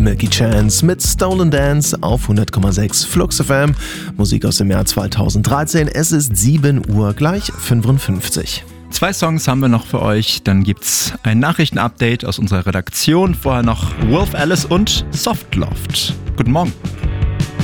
Milky Chance mit Stolen Dance auf 100,6 Flux FM. Musik aus dem Jahr 2013. Es ist 7 Uhr gleich 55. 2 Songs haben wir noch für euch. Dann gibt's ein Nachrichtenupdate aus unserer Redaktion. Vorher noch Wolf Alice und Softloft. Guten Morgen.